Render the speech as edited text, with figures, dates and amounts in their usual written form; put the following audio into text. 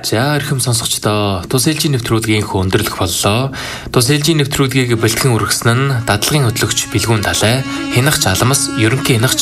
За эрхэм сонсогчдоо, тус ээлжийн нэвтрүүлгийн өндөрлөх боллоо. Тус ээлжийн нэвтрүүлгийг бэлтгэн үргэсэн нь дадлагын хөтлөгч Билгүүн Далай, хянагч Аламс, ерөнхий хянагч